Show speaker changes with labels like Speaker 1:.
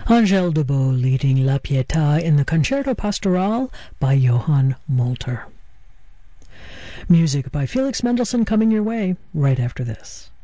Speaker 1: Angèle Debout leading La Pietà in the Concerto Pastoral by Johann Molter. Music by Felix Mendelssohn coming your way right after this.